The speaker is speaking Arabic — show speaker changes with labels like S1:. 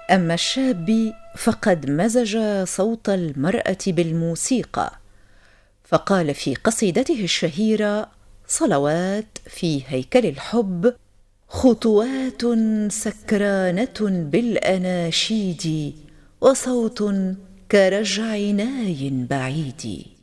S1: أما الشاب فقد مزج صوت المرأة بالموسيقى، فقال في قصيدته الشهيرة: صلوات في هيكل الحب، خطوات سكرانة بالأناشيد، وصوت كرجع ناي بعيد.